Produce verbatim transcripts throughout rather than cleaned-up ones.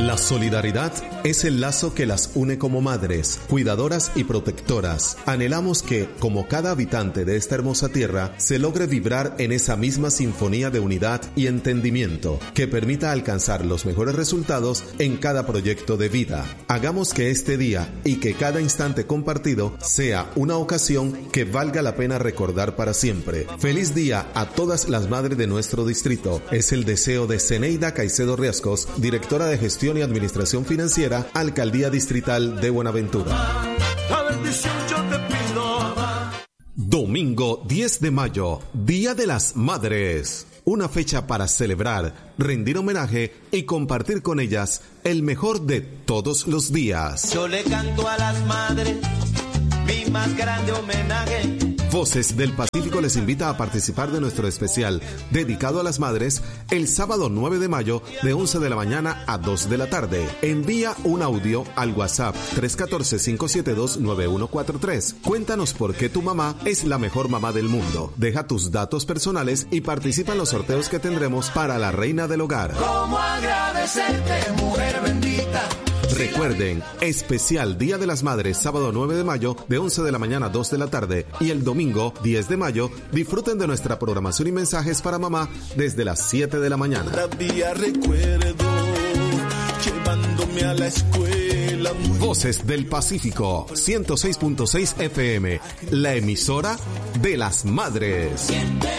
La solidaridad es el lazo que las une como madres, cuidadoras y protectoras. Anhelamos que, como cada habitante de esta hermosa tierra, se logre vibrar en esa misma sinfonía de unidad y entendimiento que permita alcanzar los mejores resultados en cada proyecto de vida. Hagamos que este día y que cada instante compartido sea una ocasión que valga la pena recordar para siempre. Feliz día a todas las madres de nuestro distrito. Es el deseo de Zeneida Caicedo Riascos, directora de Gestión y Administración Financiera, Alcaldía Distrital de Buenaventura. Domingo diez de mayo, Día de las Madres. Una fecha para celebrar, rendir homenaje y compartir con ellas el mejor de todos los días. Yo le canto a las madres mi más grande homenaje. Voces del Pacífico les invita a participar de nuestro especial dedicado a las madres el sábado nueve de mayo de once de la mañana a dos de la tarde. Envía un audio al WhatsApp tres uno cuatro, cinco siete dos, nueve uno cuatro tres. Cuéntanos por qué tu mamá es la mejor mamá del mundo. Deja tus datos personales y participa en los sorteos que tendremos para la reina del hogar. ¿Cómo agradecerte, mujer bendita? Recuerden, especial Día de las Madres, sábado nueve de mayo, de once de la mañana a dos de la tarde, y el domingo diez de mayo, disfruten de nuestra programación y mensajes para mamá desde las siete de la mañana. Todavía recuerdo llevándome a la escuela. Voces del Pacífico, ciento seis punto seis F M, la emisora de las madres.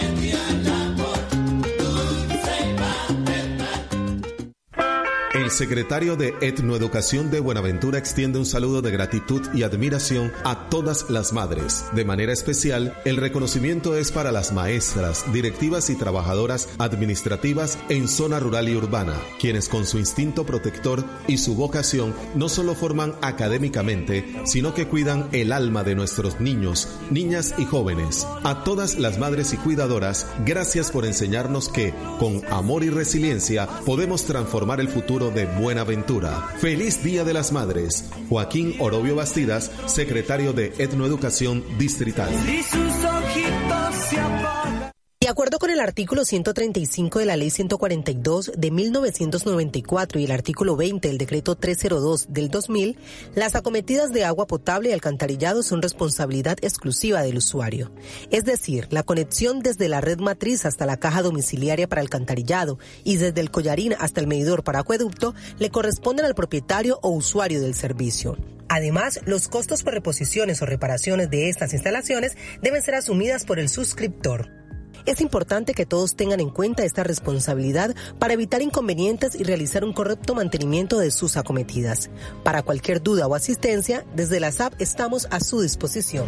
El secretario de Etnoeducación de Buenaventura extiende un saludo de gratitud y admiración a todas las madres. De manera especial, el reconocimiento es para las maestras, directivas y trabajadoras administrativas en zona rural y urbana, quienes con su instinto protector y su vocación no solo forman académicamente, sino que cuidan el alma de nuestros niños, niñas y jóvenes. A todas las madres y cuidadoras, gracias por enseñarnos que, con amor y resiliencia, podemos transformar el futuro de Buenaventura. Feliz Día de las Madres. Joaquín Orobio Bastidas, secretario de Etnoeducación Distrital. Y sus ojitos se apagan. De acuerdo con el artículo ciento treinta y cinco de la Ley ciento cuarenta y dos de mil novecientos noventa y cuatro y el artículo veinte del Decreto trescientos dos del dos mil, las acometidas de agua potable y alcantarillado son responsabilidad exclusiva del usuario. Es decir, la conexión desde la red matriz hasta la caja domiciliaria para alcantarillado y desde el collarín hasta el medidor para acueducto le corresponden al propietario o usuario del servicio. Además, los costos por reposiciones o reparaciones de estas instalaciones deben ser asumidas por el suscriptor. Es importante que todos tengan en cuenta esta responsabilidad para evitar inconvenientes y realizar un correcto mantenimiento de sus acometidas. Para cualquier duda o asistencia, desde la S A P estamos a su disposición.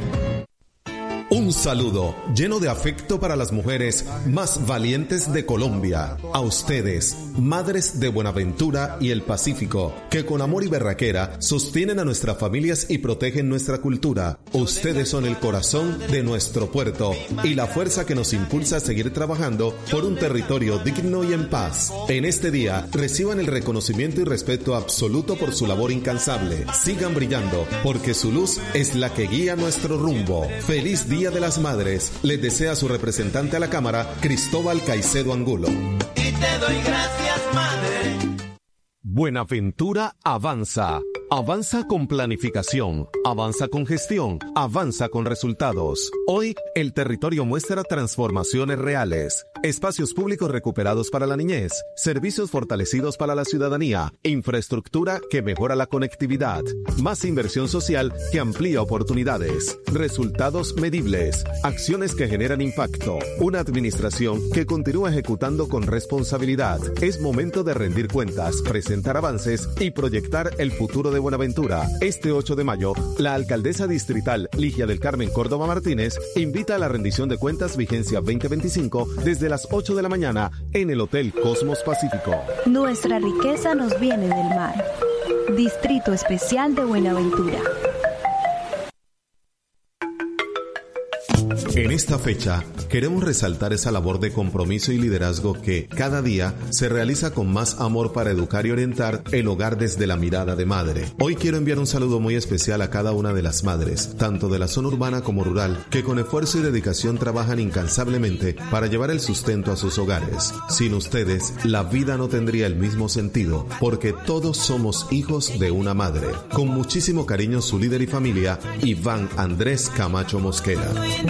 Un saludo lleno de afecto para las mujeres más valientes de Colombia. A ustedes, madres de Buenaventura y el Pacífico, que con amor y berraquera sostienen a nuestras familias y protegen nuestra cultura. Ustedes son el corazón de nuestro puerto y la fuerza que nos impulsa a seguir trabajando por un territorio digno y en paz. En este día, reciban el reconocimiento y respeto absoluto por su labor incansable. Sigan brillando, porque su luz es la que guía nuestro rumbo. Feliz día de las Madres, les desea su representante a la Cámara, Cristóbal Caicedo Angulo. Y te doy gracias, madre. Buenaventura avanza. Avanza con planificación, avanza con gestión, avanza con resultados. Hoy, el territorio muestra transformaciones reales. Espacios públicos recuperados para la niñez, servicios fortalecidos para la ciudadanía, infraestructura que mejora la conectividad, más inversión social que amplía oportunidades, resultados medibles, acciones que generan impacto, una administración que continúa ejecutando con responsabilidad. Es momento de rendir cuentas, presentar avances y proyectar el futuro de Buenaventura. Este ocho de mayo, la alcaldesa distrital Ligia del Carmen Córdoba Martínez invita a la rendición de cuentas vigencia veinte veinticinco desde las ocho de la mañana en el Hotel Cosmos Pacífico. Nuestra riqueza nos viene del mar. Distrito Especial de Buenaventura. En esta fecha, queremos resaltar esa labor de compromiso y liderazgo que, cada día, se realiza con más amor para educar y orientar el hogar desde la mirada de madre. Hoy quiero enviar un saludo muy especial a cada una de las madres, tanto de la zona urbana como rural, que con esfuerzo y dedicación trabajan incansablemente para llevar el sustento a sus hogares. Sin ustedes, la vida no tendría el mismo sentido, porque todos somos hijos de una madre. Con muchísimo cariño, su líder y familia, Iván Andrés Camacho Mosquera.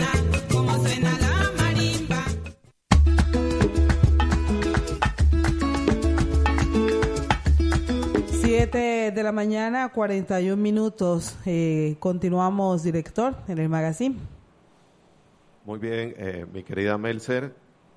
siete de la mañana, cuarenta y un minutos. Eh, continuamos, director, en el magazine. Muy bien, eh, mi querida Melser.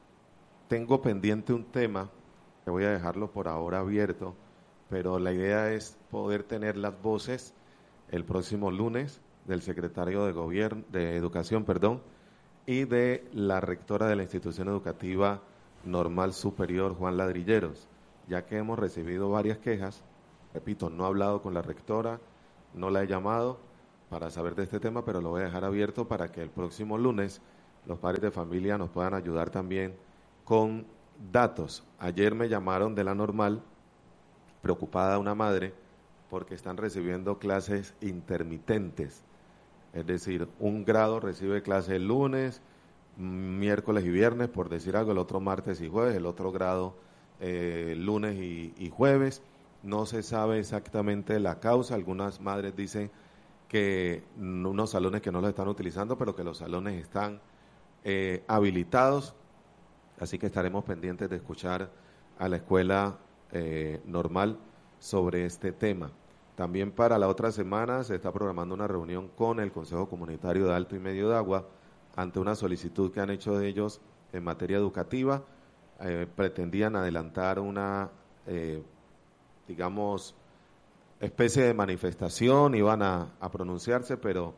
Tengo pendiente un tema que voy a dejarlo por ahora abierto, pero la idea es poder tener las voces el próximo lunes del secretario de Gobierno, de Educación, perdón, y de la rectora de la institución educativa normal superior, Juan Ladrilleros, ya que hemos recibido varias quejas. Repito, no he hablado con la rectora, no la he llamado para saber de este tema, pero lo voy a dejar abierto para que el próximo lunes los padres de familia nos puedan ayudar también con datos. Ayer me llamaron de la normal, preocupada una madre, porque están recibiendo clases intermitentes. Es decir, un grado recibe clase el lunes, miércoles y viernes, por decir algo, el otro martes y jueves, el otro grado eh, lunes y, y jueves. No se sabe exactamente la causa. Algunas madres dicen que unos salones que no los están utilizando, pero que los salones están eh, habilitados. Así que estaremos pendientes de escuchar a la escuela eh, normal sobre este tema. También para la otra semana se está programando una reunión con el Consejo Comunitario de Alto y Medio de Agua ante una solicitud que han hecho de ellos en materia educativa. Eh, pretendían adelantar una, eh, digamos, especie de manifestación, iban a, a pronunciarse, pero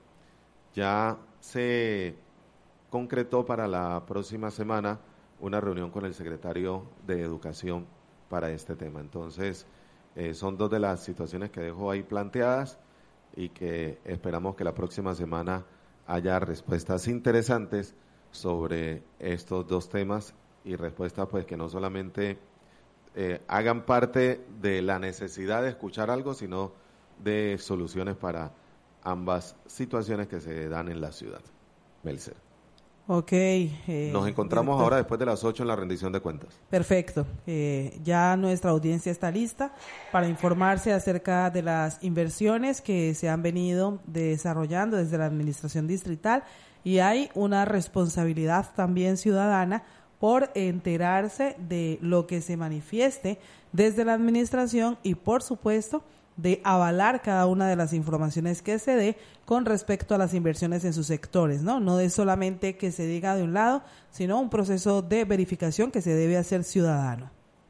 ya se concretó para la próxima semana una reunión con el secretario de Educación para este tema. Entonces, Eh, son dos de las situaciones que dejo ahí planteadas y que esperamos que la próxima semana haya respuestas interesantes sobre estos dos temas y respuestas pues que no solamente eh, hagan parte de la necesidad de escuchar algo, sino de soluciones para ambas situaciones que se dan en la ciudad. Melser. Ok. Eh, Nos encontramos director. Ahora después de las ocho en la rendición de cuentas. Perfecto. Eh, ya nuestra audiencia está lista para informarse acerca de las inversiones que se han venido desarrollando desde la administración distrital y hay una responsabilidad también ciudadana por enterarse de lo que se manifieste desde la administración y, por supuesto, de avalar cada una de las informaciones que se dé con respecto a las inversiones en sus sectores, ¿no? No es solamente que se diga de un lado, sino un proceso de verificación que se debe hacer ciudadano.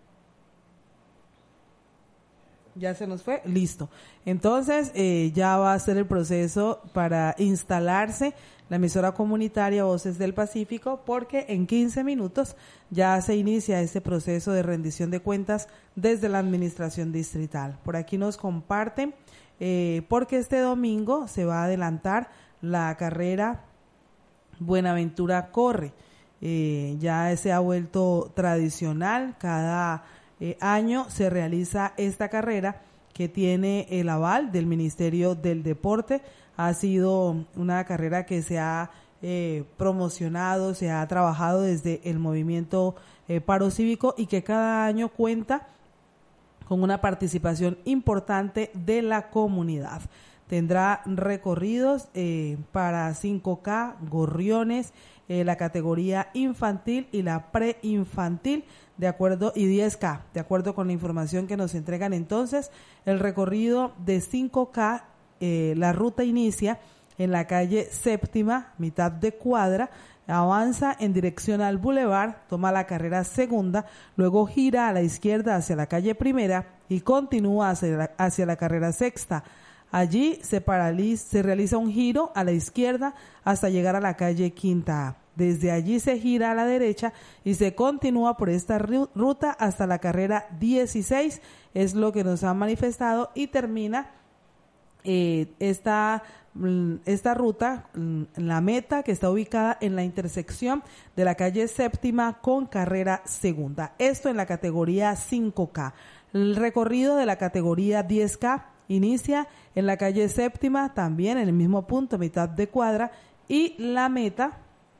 Ya se nos fue, listo. Entonces, eh, ya va a ser el proceso para instalarse la emisora comunitaria Voces del Pacífico, porque en quince minutos ya se inicia ese proceso de rendición de cuentas desde la administración distrital. Por aquí nos comparten, eh, porque este domingo se va a adelantar la carrera Buenaventura Corre. Eh, ya se ha vuelto tradicional, cada eh, año se realiza esta carrera que tiene el aval del Ministerio del Deporte. Ha sido una carrera que se ha eh, promocionado, se ha trabajado desde el movimiento eh, paro cívico y que cada año cuenta con una participación importante de la comunidad. Tendrá recorridos eh, para cinco K, gorriones, eh, la categoría infantil y la preinfantil, de acuerdo, y diez K, de acuerdo con la información que nos entregan. Entonces, el recorrido de cinco K, eh, la ruta inicia en la calle Séptima, mitad de cuadra, avanza en dirección al Boulevard, toma la carrera segunda, luego gira a la izquierda hacia la calle Primera y continúa hacia la, hacia la carrera sexta. Allí se, paraliza, se realiza un giro a la izquierda hasta llegar a la calle Quinta A. Desde allí se gira a la derecha y se continúa por esta ruta hasta la carrera dieciséis, es lo que nos han manifestado, y termina eh, esta esta ruta, la meta que está ubicada en la intersección de la calle Séptima con carrera segunda. Esto en la categoría cinco K. El recorrido de la categoría diez K inicia en la calle Séptima, también en el mismo punto, mitad de cuadra, y la meta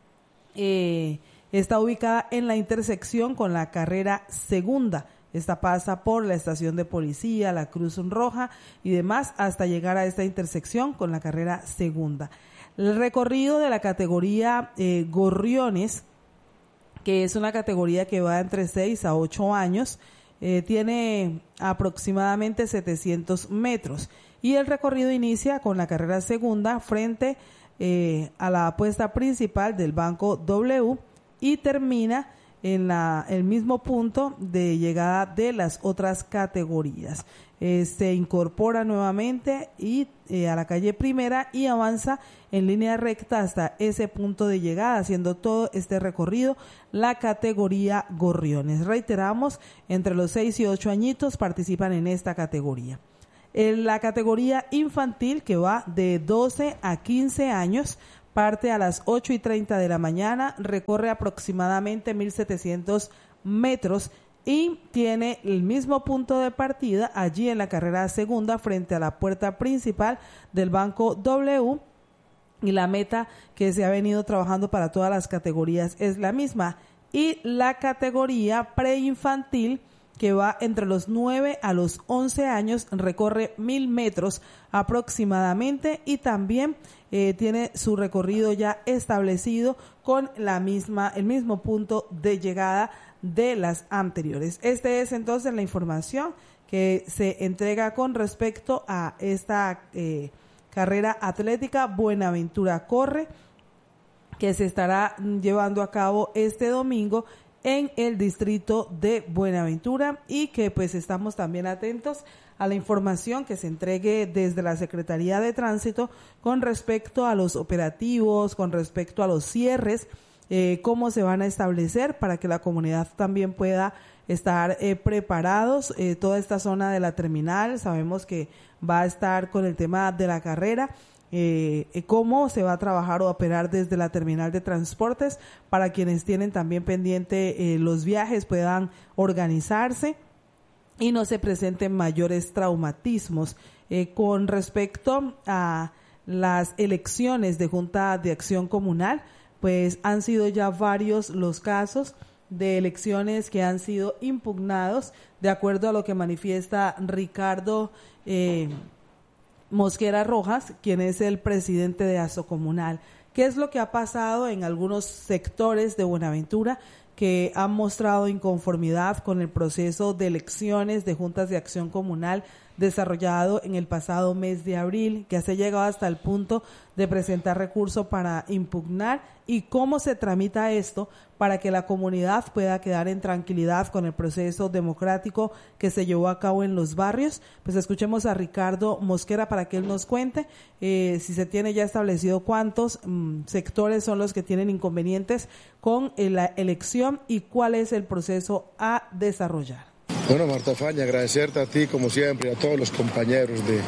eh, está ubicada en la intersección con la carrera segunda. Esta pasa por la estación de policía, la Cruz Roja y demás hasta llegar a esta intersección con la carrera segunda. El recorrido de la categoría eh, Gorriones, que es una categoría que va entre seis a ocho años, eh, tiene aproximadamente setecientos metros y el recorrido inicia con la carrera segunda frente eh, a la apuesta principal del Banco W y termina en la, el mismo punto de llegada de las otras categorías. Eh, se incorpora nuevamente y eh, a la calle Primera y avanza en línea recta hasta ese punto de llegada, haciendo todo este recorrido la categoría Gorriones. Reiteramos, entre los seis y ocho añitos participan en esta categoría. En la categoría infantil, que va de doce a quince años, parte a las ocho y treinta de la mañana, recorre aproximadamente mil setecientos metros y tiene el mismo punto de partida allí en la carrera segunda frente a la puerta principal del Banco W, y la meta que se ha venido trabajando para todas las categorías es la misma. Y la categoría preinfantil, que va entre los nueve a los once años, recorre mil metros aproximadamente y también eh, tiene su recorrido ya establecido con la misma, el mismo punto de llegada de las anteriores. Esta es entonces la información que se entrega con respecto a esta eh, carrera atlética Buenaventura Corre, que se estará llevando a cabo este domingo en el distrito de Buenaventura, y que pues estamos también atentos a la información que se entregue desde la Secretaría de Tránsito con respecto a los operativos, con respecto a los cierres, eh, cómo se van a establecer para que la comunidad también pueda estar eh, preparados. Eh, toda esta zona de la terminal sabemos que va a estar con el tema de la carrera. Eh, cómo se va a trabajar o operar desde la terminal de transportes para quienes tienen también pendiente eh, los viajes puedan organizarse y no se presenten mayores traumatismos. Eh, con respecto a las elecciones de Junta de Acción Comunal, pues han sido ya varios los casos de elecciones que han sido impugnados, de acuerdo a lo que manifiesta Ricardo eh, Mosquera Rojas, quien es el presidente de Asocomunal. ¿Qué es lo que ha pasado en algunos sectores de Buenaventura que han mostrado inconformidad con el proceso de elecciones de juntas de acción comunal desarrollado en el pasado mes de abril, que se ha llegado hasta el punto de presentar recurso para impugnar, y cómo se tramita esto para que la comunidad pueda quedar en tranquilidad con el proceso democrático que se llevó a cabo en los barrios? Pues escuchemos a Ricardo Mosquera para que él nos cuente eh, si se tiene ya establecido cuántos mmm, sectores son los que tienen inconvenientes con eh, la elección y cuál es el proceso a desarrollar. Bueno, Marta Faña, agradecerte a ti como siempre y a todos los compañeros de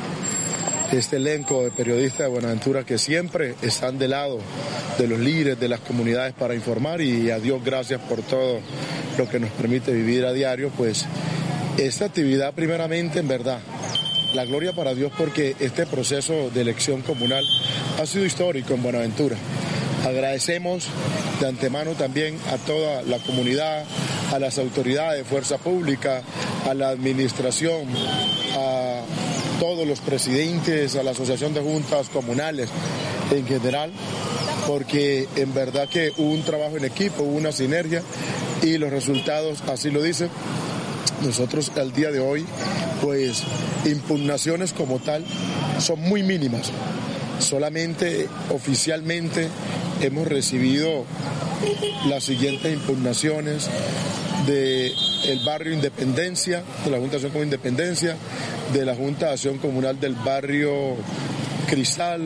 este elenco de periodistas de Buenaventura que siempre están del lado de los líderes de las comunidades para informar, y a Dios gracias por todo lo que nos permite vivir a diario. Pues esta actividad, primeramente, en verdad, la gloria para Dios, porque este proceso de elección comunal ha sido histórico en Buenaventura. Agradecemos de antemano también a toda la comunidad, a las autoridades de fuerza pública, a la administración, a todos los presidentes, a la Asociación de Juntas Comunales en general, porque en verdad que hubo un trabajo en equipo, hubo una sinergia y los resultados así lo dicen. Nosotros al día de hoy, pues impugnaciones como tal son muy mínimas. Solamente oficialmente hemos recibido las siguientes impugnaciones de el barrio Independencia, de la Junta de Acción Comunal Independencia, de la Junta de Acción Comunal del barrio Cristal,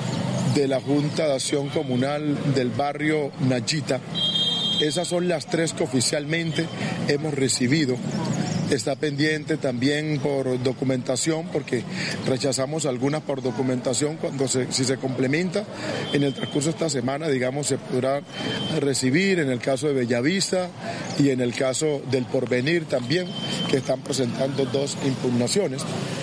de la Junta de Acción Comunal del barrio Nayita. Esas son las tres que oficialmente hemos recibido está pendiente también por documentación, porque rechazamos algunas por documentación. Cuando se, si se complementa en el transcurso de esta semana, digamos, se podrá recibir en el caso de Bellavista y en el caso del Porvenir también, que están presentando dos impugnaciones.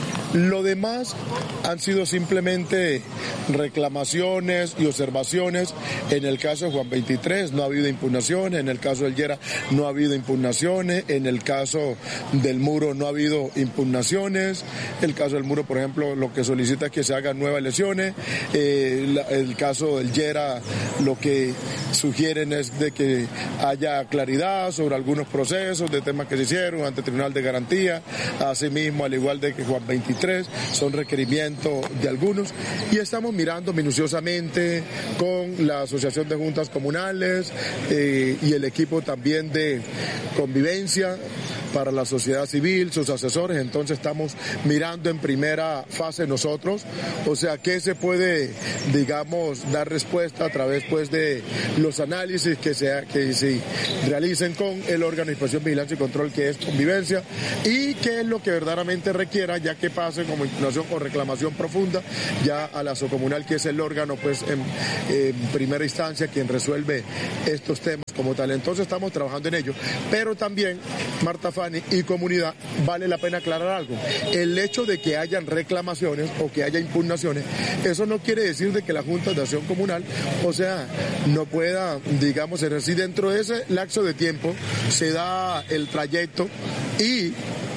Lo demás han sido simplemente reclamaciones y observaciones. En el caso de Juan veintitrés no ha habido impugnaciones, en el caso del Llera no ha habido impugnaciones, en el caso del Muro no ha habido impugnaciones. El caso del Muro, por ejemplo, lo que solicita es que se hagan nuevas elecciones. Eh, la, el caso del Llera, lo que sugieren es de que haya claridad sobre algunos procesos de temas que se hicieron ante el Tribunal de Garantía. Asimismo, al igual de que Juan veintitrés, son requerimientos de algunos, y estamos mirando minuciosamente con la Asociación de Juntas Comunales eh, y el equipo también de convivencia para la sociedad civil, sus asesores. Entonces estamos mirando en primera fase nosotros, o sea, qué se puede, digamos, dar respuesta a través pues de los análisis que se, que se realicen con el órgano de inspección, vigilancia y control que es convivencia, y qué es lo que verdaderamente requiera, ya que pase como impugnación o reclamación profunda ya a la Socomunal, que es el órgano pues en, en primera instancia quien resuelve estos temas como tal. Entonces estamos trabajando en ello, pero también, Marta, Fanny y comunidad, vale la pena aclarar algo. El hecho de que hayan reclamaciones o que haya impugnaciones, eso no quiere decir de que la Junta de Acción Comunal, o sea, no pueda, digamos, ejercer dentro de ese lapso de tiempo, se da el trayecto y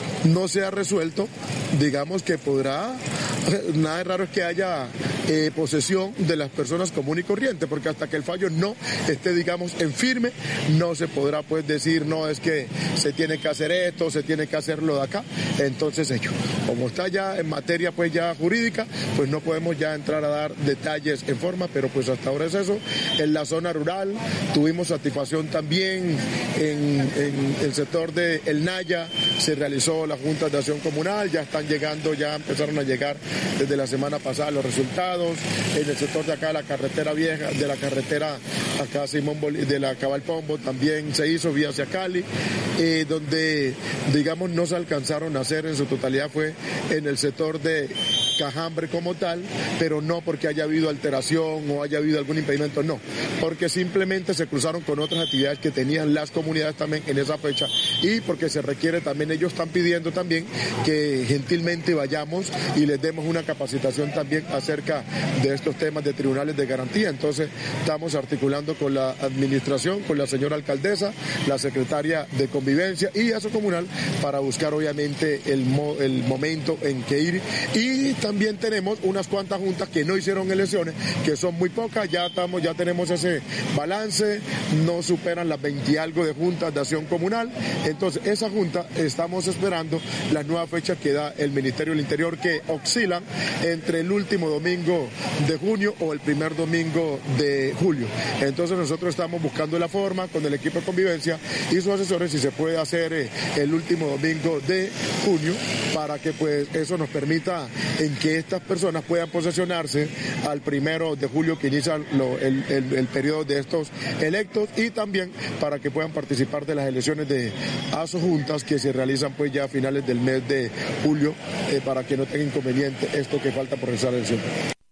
no se ha resuelto, digamos que podrá, nada de raro es que haya eh, posesión de las personas común y corriente, porque hasta que el fallo no esté, digamos, en firme, no se podrá pues decir, no, es que se tiene que hacer esto, se tiene que hacerlo de acá. Entonces ello, como está ya en materia pues ya jurídica, pues no podemos ya entrar a dar detalles en forma, pero pues hasta ahora es eso. En la zona rural tuvimos satisfacción también en, en el sector de El Naya, se realizó la Junta de Acción Comunal, ya están llegando, ya empezaron a llegar desde la semana pasada los resultados. En el sector de acá, la carretera vieja, de la carretera acá Simón Bolí- de la Cabalpombo, también se hizo vía hacia Cali, eh, donde, digamos, no se alcanzaron a hacer en su totalidad fue en el sector de Cajambre como tal, pero no porque haya habido alteración o haya habido algún impedimento, no, porque simplemente se cruzaron con otras actividades que tenían las comunidades también en esa fecha, y porque se requiere también, ellos están pidiendo también que gentilmente vayamos y les demos una capacitación también acerca de estos temas de tribunales de garantía. Entonces estamos articulando con la administración, con la señora alcaldesa, la secretaria de convivencia y Aso Comunal para buscar obviamente el, mo el momento en que ir. Y también tenemos unas cuantas juntas que no hicieron elecciones, que son muy pocas, ya estamos, ya tenemos ese balance, no superan las veinte y algo de juntas de acción comunal. Entonces esa junta estamos esperando las nuevas fechas que da el Ministerio del Interior, que oscilan entre el último domingo de junio o el primer domingo de julio. Entonces nosotros estamos buscando la forma con el equipo de convivencia y sus asesores si se puede hacer eh, el último domingo de junio, para que pues eso nos permita en que estas personas puedan posesionarse al primero de julio que inicia lo, el, el, el periodo de estos electos, y también para que puedan participar de las elecciones de aso juntas que se realizan pues ya a finales del mes de julio, eh, para que no tenga inconveniente esto que falta por realizar la elección.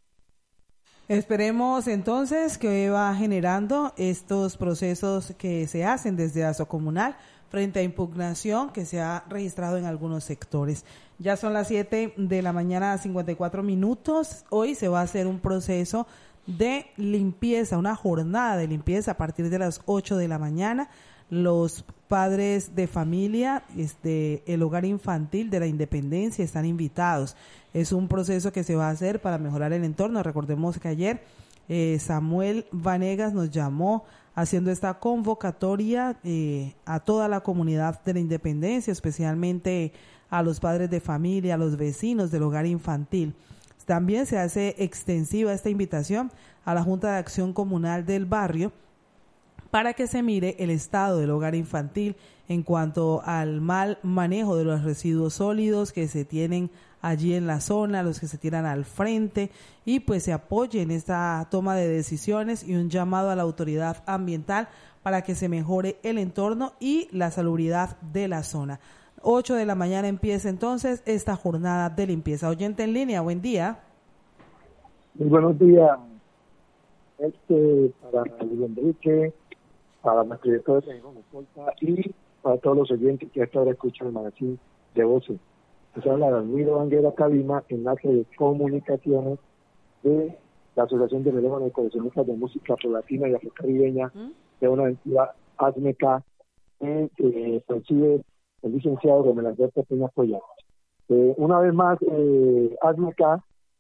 Esperemos entonces que va generando estos procesos que se hacen desde Aso Comunal frente a impugnación que se ha registrado en algunos sectores. Ya son las siete de la mañana, cincuenta y cuatro minutos. Hoy se va a hacer un proceso de limpieza, una jornada de limpieza a partir de las ocho de la mañana. Los padres de familia este, el hogar infantil de la Independencia están invitados. Es un proceso que se va a hacer para mejorar el entorno. Recordemos que ayer eh, Samuel Vanegas nos llamó haciendo esta convocatoria eh, a toda la comunidad de la Independencia, especialmente a los padres de familia, a los vecinos del hogar infantil. También se hace extensiva esta invitación a la Junta de Acción Comunal del barrio para que se mire el estado del hogar infantil en cuanto al mal manejo de los residuos sólidos que se tienen allí en la zona, los que se tiran al frente, y pues se apoye en esta toma de decisiones y un llamado a la autoridad ambiental para que se mejore el entorno y la salubridad de la zona. ocho de la mañana empieza entonces esta jornada de limpieza. Oyente en línea, buen día. Muy buenos días. Este, para Luis Enrique, para nuestro director de Escolta y para todos los oyentes que hasta ahora escuchan el magazine de Voces. Se habla de Almiro Banguera Calima, enlace de comunicaciones de la Asociación de Melómanos y Coleccionistas de Música Afro-Latina y Afro-Caribeña, ¿Mm? de una entidad ASMECA, que eh, preside el licenciado Romel Alberto Peña Collar. Eh, una vez más, eh, ASMECA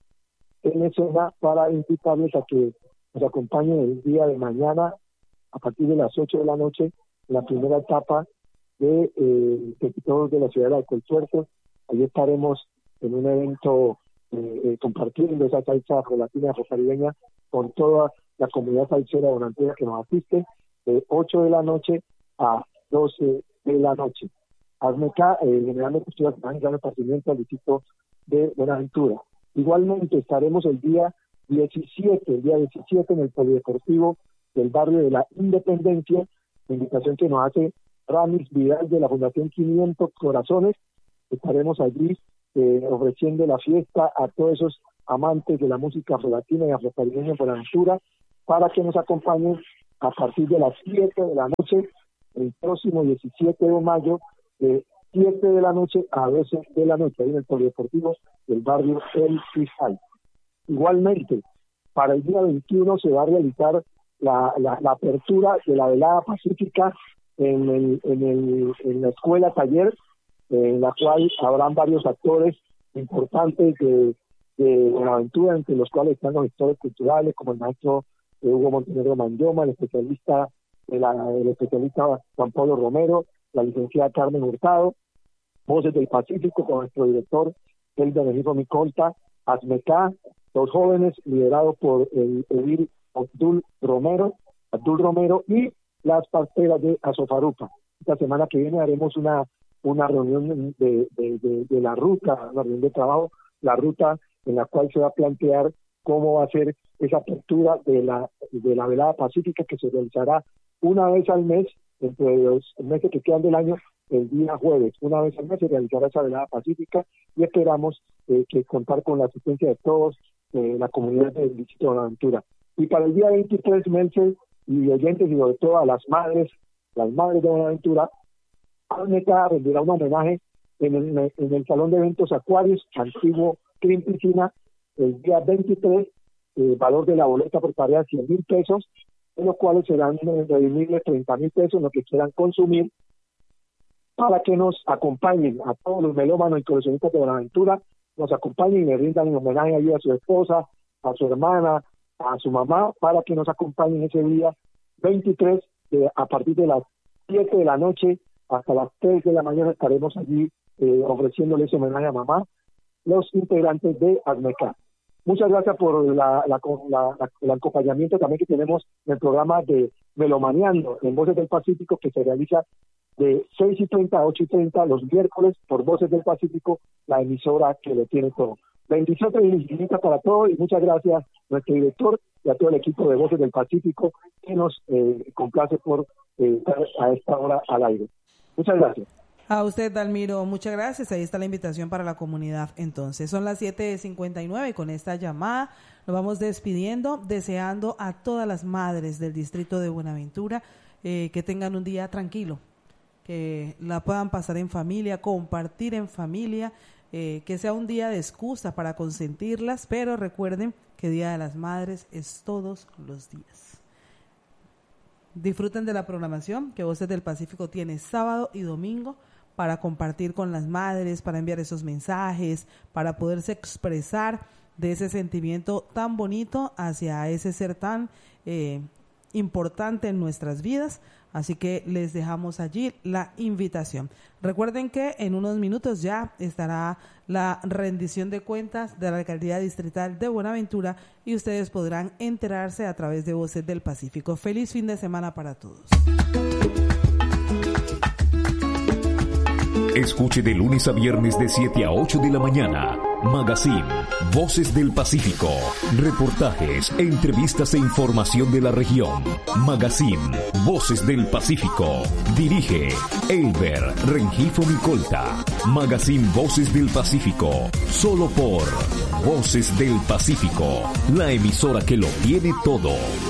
en escena para invitarles a que nos acompañen el día de mañana a partir de las ocho de la noche en la primera etapa de eh, Territorios de la Ciudad de Coltuerto. Allí estaremos en un evento eh, eh, compartiendo esa salsa afro-latina, afro-caribeña con toda la comunidad salsera donantera que nos asiste de ocho de la noche a doce de la noche. ASMECA eh, generalmente estudia el gran repartimiento al distrito de Buenaventura. Igualmente estaremos el día diecisiete, el día diecisiete en el Polideportivo del barrio de la Independencia, la invitación que nos hace Ramis Vidal de la Fundación quinientos Corazones. Estaremos allí eh, ofreciendo la fiesta a todos esos amantes de la música afro-latina y afro-caribeña en Buenaventura para que nos acompañen a partir de las siete de la noche, el próximo diecisiete de mayo, de siete de la noche a doce de la noche, ahí en el Polideportivo del barrio El Fiscal. Igualmente, para el día veintiuno se va a realizar la, la, la apertura de la velada pacífica en, el, en, el, en la escuela taller, en la cual habrán varios actores importantes de, de Buenaventura, entre los cuales están los gestores culturales, como el maestro eh, Hugo Montenegro Manyoma, el especialista, el, el especialista Juan Pablo Romero, la licenciada Carmen Hurtado, Voces del Pacífico con nuestro director, el Benedito Micolta, ASMECA, los jóvenes liderados por el edil Abdul Romero, Abdul Romero y las parteras de Azofarupa. Esta semana que viene haremos una una reunión de, de, de, de la ruta, una reunión de trabajo, la ruta en la cual se va a plantear cómo va a ser esa apertura de la de la velada pacífica que se realizará una vez al mes, entre los meses que quedan del año, el día jueves. Una vez al mes se realizará esa velada pacífica y esperamos eh, que contar con la asistencia de todos, eh, la comunidad del distrito de Buenaventura. Y para el día veintitrés, Melce y oyentes, y sobre todo a las madres, las madres de Buenaventura, ASMECA rendirá un homenaje en el, en el Salón de Eventos Acuarios, antiguo Clean Piscina, el día veintitrés, el valor de la boleta por tarea cien mil pesos, en los cuales serán redimibles treinta mil pesos, lo que quieran consumir, para que nos acompañen a todos los melómanos y coleccionistas de Buenaventura, nos acompañen y le rindan un homenaje allí a su esposa, a su hermana, a su mamá, para que nos acompañen ese día veintitrés, eh, a partir de las siete de la noche hasta las tres de la mañana estaremos allí eh, ofreciéndole ese homenaje a mamá, los integrantes de ASMECA. Muchas gracias por la, la, la, la, el acompañamiento también que tenemos en el programa de Melomaneando en Voces del Pacífico, que se realiza de seis y treinta a ocho y treinta los miércoles por Voces del Pacífico, la emisora que lo tiene todo. Bendiciones y infinitas para todos y muchas gracias a nuestro director y a todo el equipo de Voces del Pacífico que nos eh, complace por eh, estar a esta hora al aire. Muchas gracias. A usted, Dalmiro, muchas gracias. Ahí está la invitación para la comunidad. Entonces, son las siete cincuenta y nueve y con esta llamada nos vamos despidiendo, deseando a todas las madres del distrito de Buenaventura eh, que tengan un día tranquilo, que la puedan pasar en familia, compartir en familia, eh, que sea un día de excusa para consentirlas, pero recuerden que Día de las Madres es todos los días. Disfruten de la programación que Voces del Pacífico tiene sábado y domingo para compartir con las madres, para enviar esos mensajes, para poderse expresar de ese sentimiento tan bonito hacia ese ser tan eh, importante en nuestras vidas. Así que les dejamos allí la invitación. Recuerden que en unos minutos ya estará la rendición de cuentas de la Alcaldía Distrital de Buenaventura y ustedes podrán enterarse a través de Voces del Pacífico. Feliz fin de semana para todos. Escuche de lunes a viernes de siete a ocho de la mañana Magazine, Voces del Pacífico. Reportajes, entrevistas e información de la región. Magazine, Voces del Pacífico. Dirige Elber Rengifo Micolta. Magazine Voces del Pacífico. Solo por Voces del Pacífico, la emisora que lo tiene todo.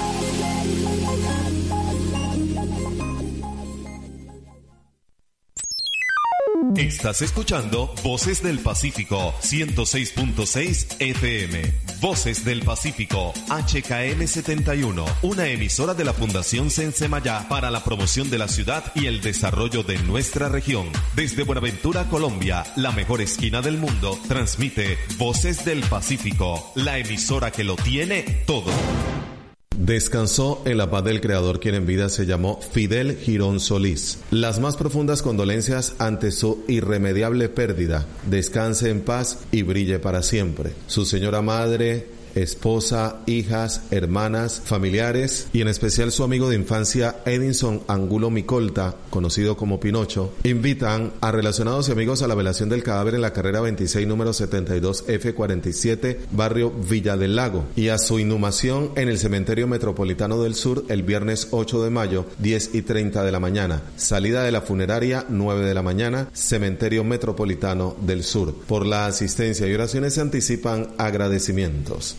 Estás escuchando Voces del Pacífico, ciento seis punto seis F M. Voces del Pacífico, H K M setenta y uno, una emisora de la Fundación Sensemayá para la promoción de la ciudad y el desarrollo de nuestra región. Desde Buenaventura, Colombia, la mejor esquina del mundo, transmite Voces del Pacífico, la emisora que lo tiene todo. Descansó en la paz del Creador, quien en vida se llamó Fidel Girón Solís. Las más profundas condolencias ante su irremediable pérdida. Descanse en paz y brille para siempre. Su señora madre, esposa, hijas, hermanas, familiares y en especial su amigo de infancia Edinson Angulo Micolta, conocido como Pinocho, invitan a relacionados y amigos a la velación del cadáver en la carrera veintiséis número setenta y dos F cuarenta y siete, barrio Villa del Lago, y a su inhumación en el Cementerio Metropolitano del Sur el viernes ocho de mayo, diez y treinta de la mañana. Salida de la funeraria nueve de la mañana, Cementerio Metropolitano del Sur. Por la asistencia y oraciones se anticipan agradecimientos.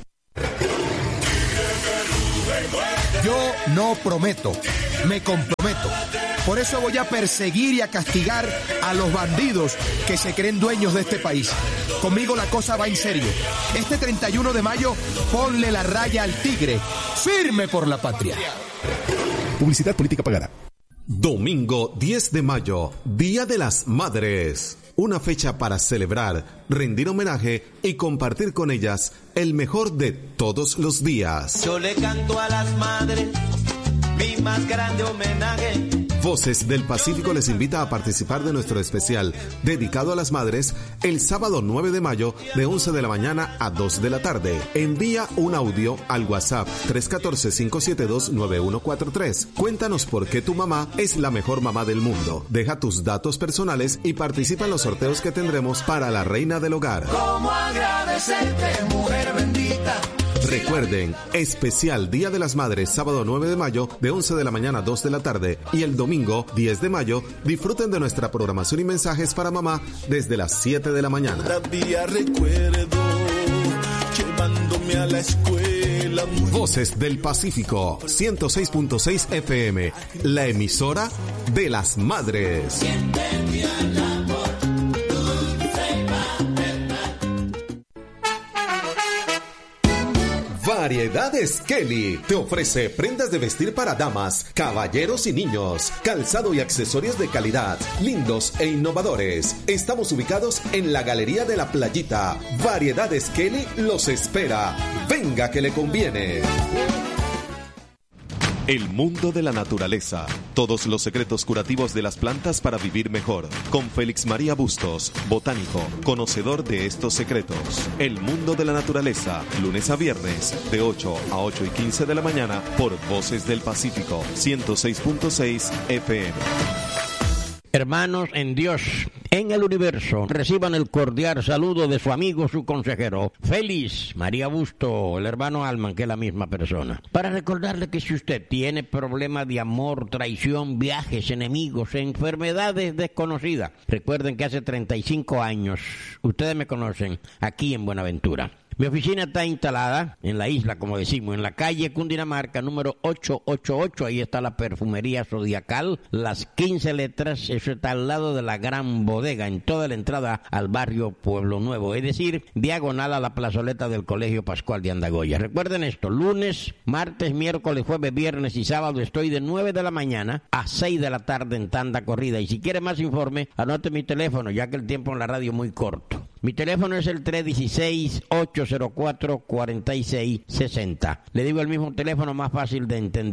Yo no prometo, me comprometo. Por eso voy a perseguir y a castigar a los bandidos que se creen dueños de este país. Conmigo la cosa va en serio. Este treinta y uno de mayo, ponle la raya al tigre. Firme por la patria. Publicidad política pagada. Domingo diez de mayo, Día de las Madres. Una fecha para celebrar, rendir homenaje y compartir con ellas el mejor de todos los días. Yo le canto a las madres mi más grande homenaje. Voces del Pacífico les invita a participar de nuestro especial dedicado a las madres el sábado nueve de mayo de once de la mañana a dos de la tarde. Envía un audio al WhatsApp tres uno cuatro, cinco siete dos, nueve uno cuatro tres. Cuéntanos por qué tu mamá es la mejor mamá del mundo. Deja tus datos personales y participa en los sorteos que tendremos para la reina del hogar. ¿Cómo agradecerte, mujer bendita? Recuerden, especial Día de las Madres, sábado nueve de mayo, de once de la mañana a dos de la tarde, y el domingo diez de mayo, disfruten de nuestra programación y mensajes para mamá desde las siete de la mañana. Todavía recuerdo llevándome a la escuela. Voces del Pacífico, ciento seis punto seis F M, la emisora de las madres. Variedades Kelly te ofrece prendas de vestir para damas, caballeros y niños, calzado y accesorios de calidad, lindos e innovadores. Estamos ubicados en la Galería de la Playita. Variedades Kelly los espera. Venga que le conviene. El mundo de la naturaleza. Todos los secretos curativos de las plantas para vivir mejor. Con Félix María Bustos, botánico, conocedor de estos secretos. El mundo de la naturaleza. Lunes a viernes, de ocho a ocho y quince de la mañana, por Voces del Pacífico, ciento seis punto seis F M. Hermanos en Dios, en el universo, reciban el cordial saludo de su amigo, su consejero, Félix María Busto, el hermano Alman, que es la misma persona. Para recordarle que si usted tiene problemas de amor, traición, viajes, enemigos, enfermedades desconocidas, recuerden que hace treinta y cinco años, ustedes me conocen, aquí en Buenaventura. Mi oficina está instalada en la isla, como decimos, en la calle Cundinamarca, número ochocientos ochenta y ocho. Ahí está la perfumería Zodiacal, las quince letras. Eso está al lado de la gran bodega, en toda la entrada al barrio Pueblo Nuevo. Es decir, diagonal a la plazoleta del Colegio Pascual de Andagoya. Recuerden esto, lunes, martes, miércoles, jueves, viernes y sábado estoy de nueve de la mañana a seis de la tarde en tanda corrida. Y si quiere más informe, anote mi teléfono, ya que el tiempo en la radio es muy corto. Mi teléfono es el tres uno seis, ocho cero cuatro, cuatro seis seis cero. Le digo el mismo teléfono más fácil de entender.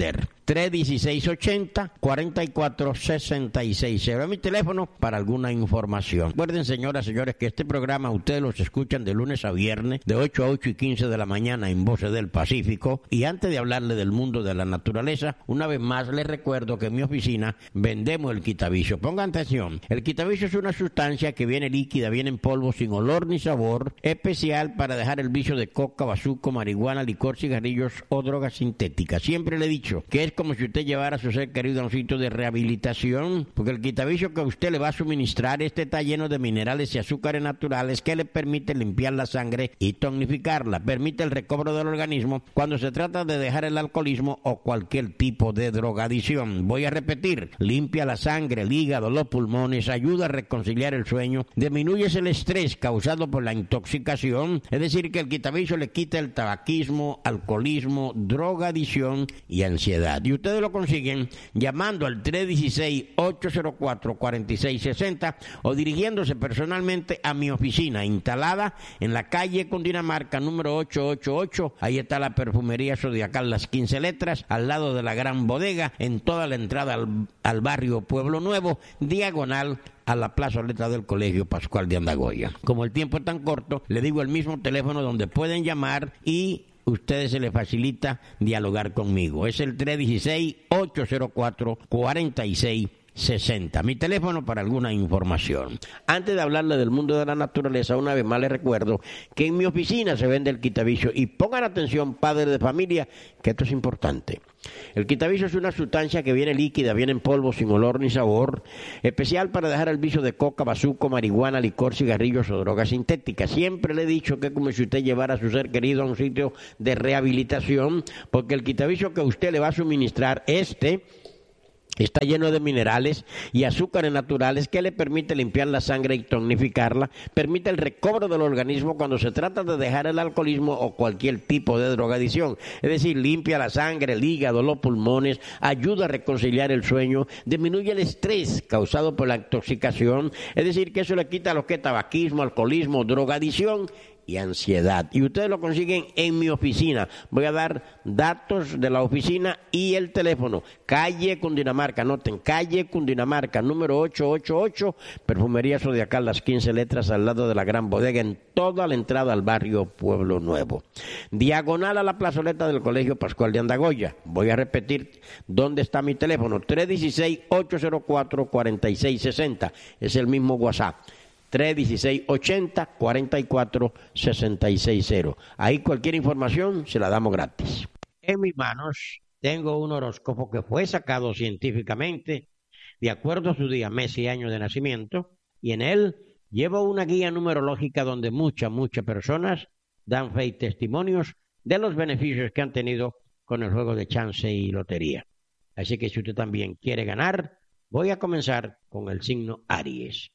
tres uno seis, ochenta, cuarenta y cuatro sesenta y seis cero. Es mi teléfono para alguna información. Recuerden, señoras y señores, que este programa ustedes los escuchan de lunes a viernes, de ocho a ocho y quince de la mañana en Voces del Pacífico. Y antes de hablarle del mundo de la naturaleza, una vez más les recuerdo que en mi oficina vendemos el quitavicio. Pongan atención, el quitavicio es una sustancia que viene líquida, viene en polvo, sin olor ni sabor, especial para dejar el vicio de coca, bazuco, marihuana, licor, cigarrillos o drogas sintéticas. Siempre le he dicho que es como si usted llevara a su ser querido a un sitio de rehabilitación, porque el quitavicio que usted le va a suministrar, este está lleno de minerales y azúcares naturales que le permiten limpiar la sangre y tonificarla, permite el recobro del organismo cuando se trata de dejar el alcoholismo o cualquier tipo de drogadicción. Voy a repetir, limpia la sangre, el hígado, los pulmones, ayuda a reconciliar el sueño, disminuye el estrés causado por la intoxicación, es decir, que el quitavicio le quita el tabaquismo, alcoholismo, drogadicción y ansiedad. Y ustedes lo consiguen llamando al tres uno seis, ocho cero cuatro, cuatro seis seis cero o dirigiéndose personalmente a mi oficina instalada en la calle Cundinamarca número ochocientos ochenta y ocho. Ahí está la perfumería Zodiacal Las quince Letras, al lado de la gran bodega, en toda la entrada al, al barrio Pueblo Nuevo, diagonal a la plazoleta del Colegio Pascual de Andagoya. Como el tiempo es tan corto, le digo el mismo teléfono donde pueden llamar y ustedes se les facilita dialogar conmigo. Es el tres uno seis, ocho cero cuatro, cuatro seis sesenta. Mi teléfono para alguna información. Antes de hablarle del mundo de la naturaleza, una vez más les recuerdo que en mi oficina se vende el quitavicio. Y pongan atención, padres de familia, que esto es importante. El quitavicio es una sustancia que viene líquida, viene en polvo, sin olor ni sabor, especial para dejar el vicio de coca, bazuco, marihuana, licor, cigarrillos o drogas sintéticas. Siempre le he dicho que es como si usted llevara a su ser querido a un sitio de rehabilitación, porque el quitavicio que usted le va a suministrar, este está lleno de minerales y azúcares naturales que le permite limpiar la sangre y tonificarla, permite el recobro del organismo cuando se trata de dejar el alcoholismo o cualquier tipo de drogadicción. Es decir, limpia la sangre, el hígado, los pulmones, ayuda a reconciliar el sueño, disminuye el estrés causado por la intoxicación. Es decir, que eso le quita lo que es tabaquismo, alcoholismo, drogadicción y ansiedad. Y ustedes lo consiguen en mi oficina. Voy a dar datos de la oficina y el teléfono. Calle Cundinamarca, anoten, calle Cundinamarca, número ochocientos ochenta y ocho, perfumería Zodiacal Las quince Letras, al lado de la gran bodega, en toda la entrada al barrio Pueblo Nuevo. Diagonal a la plazoleta del Colegio Pascual de Andagoya. Voy a repetir dónde está mi teléfono. tres uno seis, ocho cero cuatro, cuatro seis seis cero. Es el mismo WhatsApp. tres uno seis, ochenta, cuarenta y cuatro sesenta y seis cero. Ahí cualquier información se la damos gratis. En mis manos tengo un horóscopo que fue sacado científicamente de acuerdo a su día, mes y año de nacimiento, y en él llevo una guía numerológica donde muchas, muchas personas dan fe y testimonios de los beneficios que han tenido con el juego de chance y lotería. Así que si usted también quiere ganar, voy a comenzar con el signo Aries.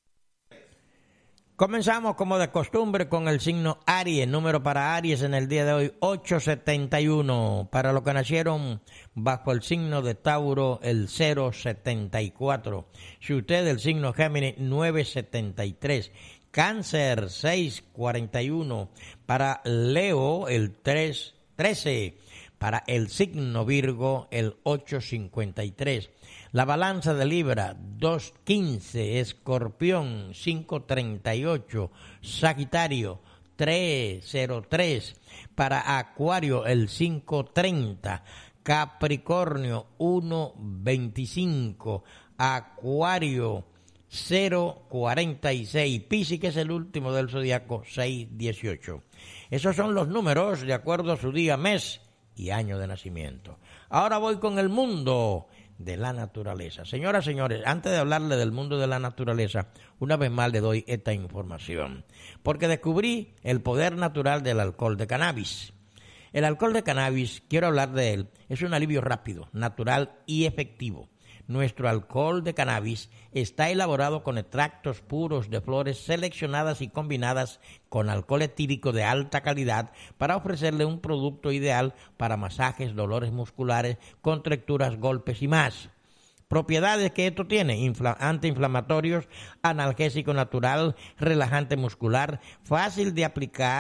Comenzamos como de costumbre con el signo Aries. Número para Aries en el día de hoy, ochocientos setenta y uno. Para los que nacieron bajo el signo de Tauro, el cero setenta y cuatro. Si usted del signo Géminis, novecientos setenta y tres. Cáncer, seiscientos cuarenta y uno. Para Leo, el tres trece. Para el signo Virgo, el ochocientos cincuenta y tres. La balanza de Libra, doscientos quince, Escorpión, quinientos treinta y ocho, Sagitario, trescientos tres, para Acuario, el quinientos treinta, Capricornio, ciento veinticinco, Acuario, cero cuarenta y seis, Piscis, que es el último del zodiaco, seiscientos dieciocho. Esos son los números de acuerdo a su día, mes y año de nacimiento. Ahora voy con el mundo de la naturaleza. Señoras, señores, antes de hablarle del mundo de la naturaleza, una vez más le doy esta información, porque descubrí el poder natural del alcohol de cannabis. El alcohol de cannabis, quiero hablar de él, es un alivio rápido, natural y efectivo. Nuestro alcohol de cannabis está elaborado con extractos puros de flores seleccionadas y combinadas con alcohol etílico de alta calidad para ofrecerle un producto ideal para masajes, dolores musculares, contracturas, golpes y más. Propiedades que esto tiene: infla- antiinflamatorios, analgésico natural, relajante muscular, fácil de aplicar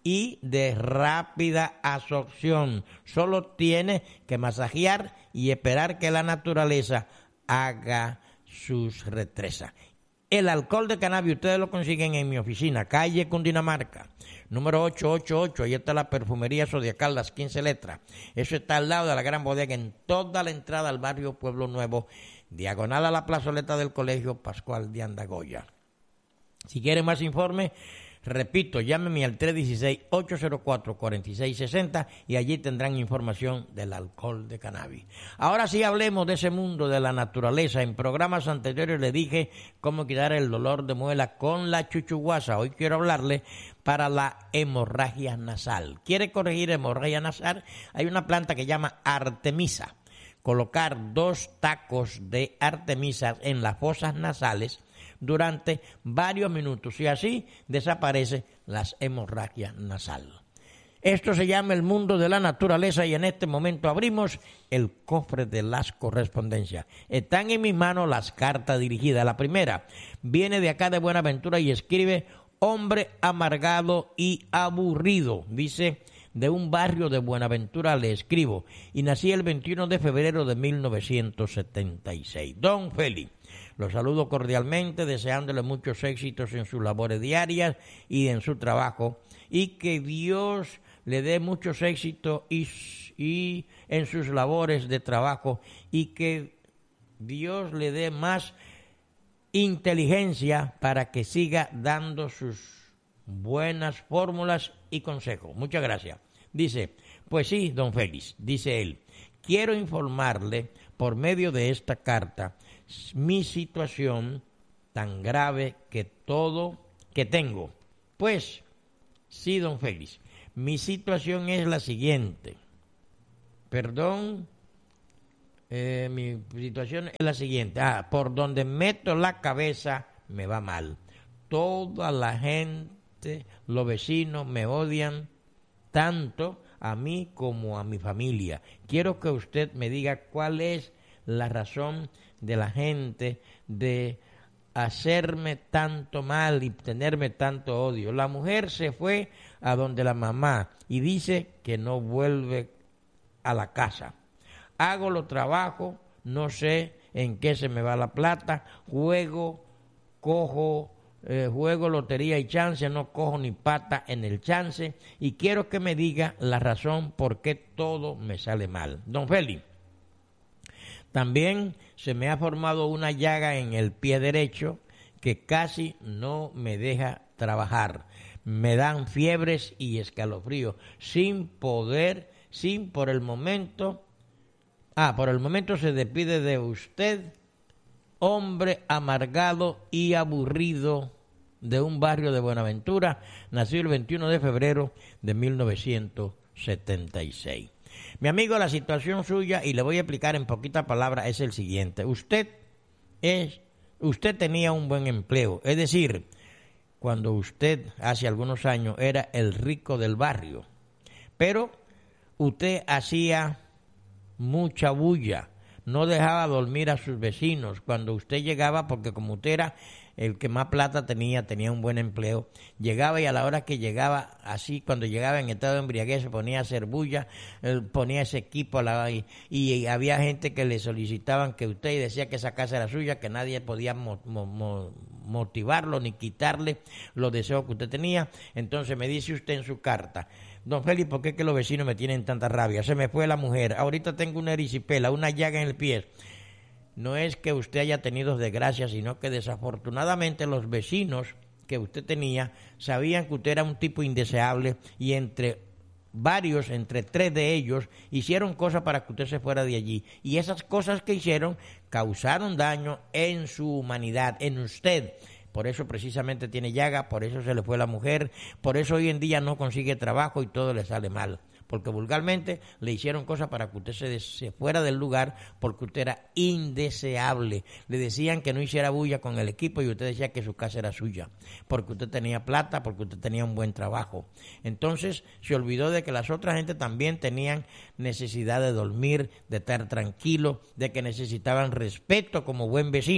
y de rápida absorción. Solo tiene que masajear y esperar que la naturaleza haga sus retrezas. El alcohol de cannabis ustedes lo consiguen en mi oficina, calle Cundinamarca, número ochocientos ochenta y ocho. Ahí está la perfumería Zodiacal, las quince letras. Eso está al lado de la gran bodega, en toda la entrada al barrio Pueblo Nuevo, diagonal a la plazoleta del Colegio Pascual de Andagoya. Si quieren más informe, repito, llámenme al tres uno seis, ocho cero cuatro, cuatro seis seis cero y allí tendrán información del alcohol de cannabis. Ahora sí hablemos de ese mundo de la naturaleza. En programas anteriores le dije cómo quitar el dolor de muela con la chuchuguasa. Hoy quiero hablarle para la hemorragia nasal. ¿Quiere corregir hemorragia nasal? Hay una planta que llama artemisa. Colocar dos tacos de artemisa en las fosas nasales durante varios minutos y así desaparece las hemorragias nasal. Esto se llama el mundo de la naturaleza y en este momento abrimos el cofre de las correspondencias. Están en mis manos las cartas dirigidas. La primera viene de acá de Buenaventura y escribe: hombre amargado y aburrido. Dice: de un barrio de Buenaventura le escribo y nací el veintiuno de febrero de mil novecientos setenta y seis. Don Félix, lo saludo cordialmente, deseándole muchos éxitos en sus labores diarias y en su trabajo, y que Dios le dé muchos éxitos y, y en sus labores de trabajo, y que Dios le dé más inteligencia para que siga dando sus buenas fórmulas y consejos. Muchas gracias. Dice: pues sí, don Félix, dice él, quiero informarle por medio de esta carta mi situación tan grave que todo que tengo. Pues sí, don Félix, mi situación es la siguiente. Perdón, eh, mi situación es la siguiente. Ah, por donde meto la cabeza me va mal. Toda la gente, los vecinos me odian tanto a mí como a mi familia. Quiero que usted me diga cuál es la razón de la gente de hacerme tanto mal y tenerme tanto odio. La mujer se fue a donde la mamá y dice que no vuelve a la casa. Hago los trabajos, no sé en qué se me va la plata, juego, cojo, eh, juego lotería y chance, no cojo ni pata en el chance, y quiero que me diga la razón por qué todo me sale mal. Don Félix, también se me ha formado una llaga en el pie derecho que casi no me deja trabajar. Me dan fiebres y escalofríos sin poder, sin por el momento... Ah, por el momento se despide de usted, hombre amargado y aburrido de un barrio de Buenaventura, nació el veintiuno de febrero de mil novecientos setenta y seis. Mi amigo, la situación suya, y le voy a explicar en poquitas palabras, es el siguiente. Usted es, usted tenía un buen empleo, es decir, cuando usted hace algunos años era el rico del barrio, pero usted hacía mucha bulla, no dejaba dormir a sus vecinos cuando usted llegaba, porque como usted era el que más plata tenía, tenía un buen empleo, llegaba y a la hora que llegaba, así cuando llegaba en estado de embriaguez se ponía a hacer bulla, él ponía ese equipo a la, y, y había gente que le solicitaban que usted, y decía que esa casa era suya, que nadie podía mo, mo, mo, motivarlo ni quitarle los deseos que usted tenía. Entonces me dice usted en su carta: don Félix, ¿por qué es que los vecinos me tienen tanta rabia? Se me fue la mujer, ahorita tengo una erisipela, una llaga en el pie. No es que usted haya tenido desgracia, sino que desafortunadamente los vecinos que usted tenía sabían que usted era un tipo indeseable, y entre varios, entre tres de ellos, hicieron cosas para que usted se fuera de allí. Y esas cosas que hicieron causaron daño en su humanidad, en usted. Por eso precisamente tiene llaga, por eso se le fue la mujer, por eso hoy en día no consigue trabajo y todo le sale mal. Porque vulgarmente le hicieron cosas para que usted se, se fuera del lugar, porque usted era indeseable. Le decían que no hiciera bulla con el equipo y usted decía que su casa era suya, porque usted tenía plata, porque usted tenía un buen trabajo. Entonces se olvidó de que las otras gente también tenían necesidad de dormir, de estar tranquilo, de que necesitaban respeto como buen vecino.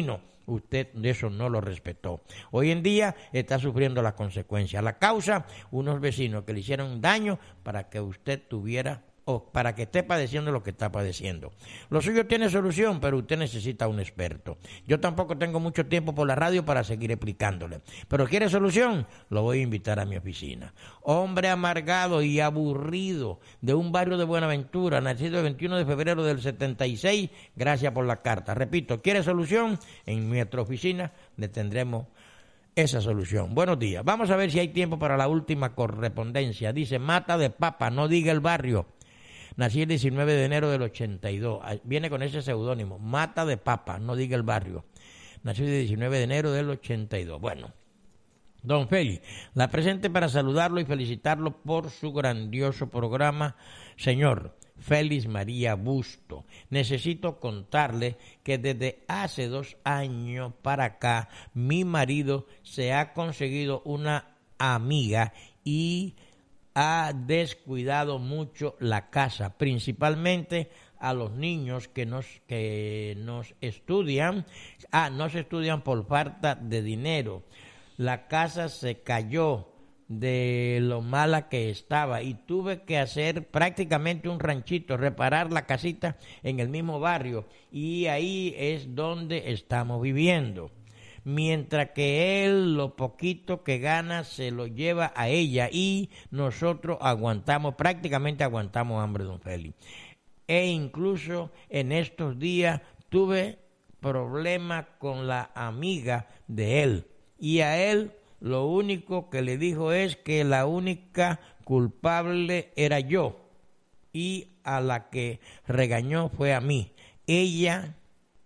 usted de eso no lo respetó. Hoy en día está sufriendo las consecuencias. La causa, unos vecinos que le hicieron daño para que usted tuviera o para que esté padeciendo lo que está padeciendo. Lo suyo tiene solución, pero usted necesita un experto. Yo tampoco tengo mucho tiempo por la radio para seguir explicándole. Pero ¿quiere solución? Lo voy a invitar a mi oficina. Hombre amargado y aburrido de un barrio de Buenaventura, nacido el veintiuno de febrero del setenta y seis, gracias por la carta. Repito, ¿quiere solución? En nuestra oficina le tendremos esa solución. Buenos días. Vamos a ver si hay tiempo para la última correspondencia. Dice, Mata de Papa, no diga el barrio. Nací el diecinueve de enero del ochenta y dos. Viene con ese seudónimo, Mata de Papa, no diga el barrio. Nací el diecinueve de enero del ochenta y dos. Bueno, don Félix, la presente para saludarlo y felicitarlo por su grandioso programa. Señor Félix María Busto, necesito contarle que desde hace dos años para acá, mi marido se ha conseguido una amiga y ha descuidado mucho la casa, principalmente a los niños que nos que nos estudian, ah, no se estudian por falta de dinero. La casa se cayó de lo mala que estaba y tuve que hacer prácticamente un ranchito, reparar la casita en el mismo barrio y ahí es donde estamos viviendo. Mientras que él lo poquito que gana se lo lleva a ella y nosotros aguantamos, prácticamente aguantamos hambre, don Félix. E incluso en estos días tuve problemas con la amiga de él y a él lo único que le dijo es que la única culpable era yo y a la que regañó fue a mí. Ella...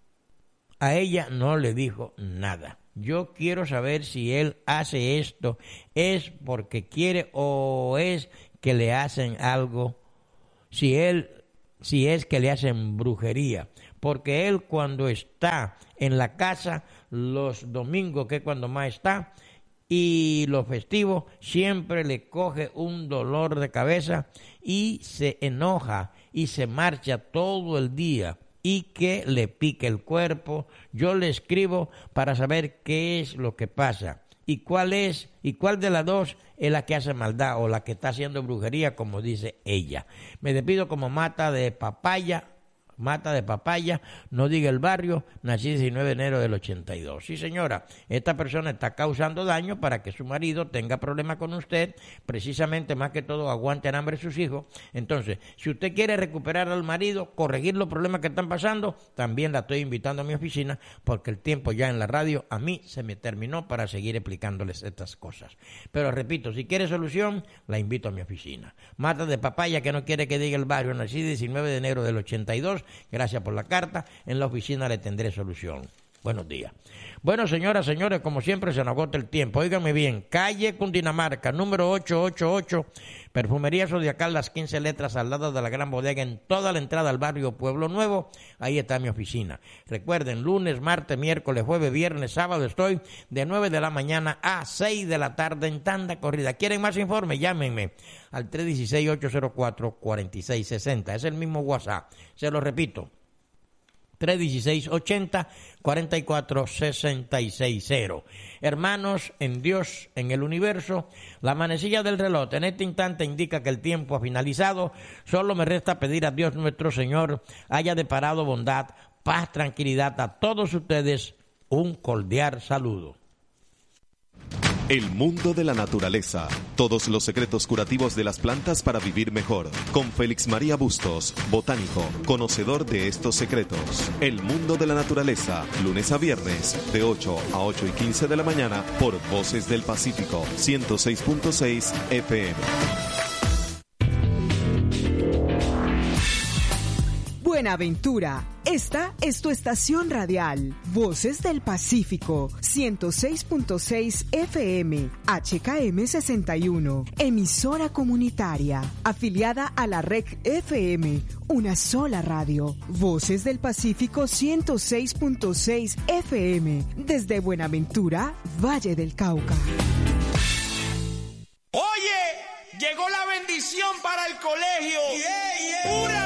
A ella no le dijo nada. Yo quiero saber si él hace esto, es porque quiere o es que le hacen algo, si él, si es que le hacen brujería. Porque él cuando está en la casa, los domingos que es cuando más está, y los festivos, siempre le coge un dolor de cabeza y se enoja y se marcha todo el día. Y que le pique el cuerpo. Yo le escribo para saber qué es lo que pasa y cuál es y cuál de las dos es la que hace maldad o la que está haciendo brujería, como dice ella. Me despido como Mata de Papaya, Mata de Papaya, no diga el barrio, nací el diecinueve de enero del ochenta y dos. Sí, señora, esta persona está causando daño para que su marido tenga problemas con usted, precisamente más que todo aguanten hambre sus hijos. Entonces, si usted quiere recuperar al marido, corregir los problemas que están pasando, también la estoy invitando a mi oficina, porque el tiempo ya en la radio a mí se me terminó para seguir explicándoles estas cosas. Pero repito, si quiere solución, la invito a mi oficina. Mata de Papaya, que no quiere que diga el barrio, nací el diecinueve de enero del ochenta y dos. Gracias por la carta. En la oficina le tendré solución. Buenos días. Bueno, señoras, señores, como siempre se nos agota el tiempo. Óiganme bien. Calle Cundinamarca, número ochocientos ochenta y ocho. Perfumería Zodiacal, las quince letras al lado de la Gran Bodega, en toda la entrada al barrio Pueblo Nuevo. Ahí está mi oficina. Recuerden, lunes, martes, miércoles, jueves, viernes, sábado estoy de nueve de la mañana a seis de la tarde en tanda corrida. ¿Quieren más informes? Llámenme al tres uno seis, ocho cero cuatro, cuatro seis seis cero. Es el mismo WhatsApp. Se lo repito. tres uno seis, ochenta, cuarenta y cuatro, sesenta y seis cero. Hermanos en Dios, en el universo, la manecilla del reloj en este instante indica que el tiempo ha finalizado. Solo me resta pedir a Dios nuestro Señor haya deparado bondad, paz, tranquilidad a todos ustedes. Un cordial saludo. El mundo de la naturaleza. Todos los secretos curativos de las plantas para vivir mejor. Con Félix María Bustos, botánico, conocedor de estos secretos. El mundo de la naturaleza. Lunes a viernes, de ocho a ocho y quince de la mañana, por Voces del Pacífico, ciento seis punto seis F M. Buenaventura, esta es tu estación radial, Voces del Pacífico, ciento seis punto seis F M, H K M sesenta y uno, emisora comunitaria, afiliada a la R E C F M, una sola radio, Voces del Pacífico ciento seis punto seis F M, desde Buenaventura, Valle del Cauca. Oye, llegó la bendición para el colegio. Yeah, yeah. ¡Pura!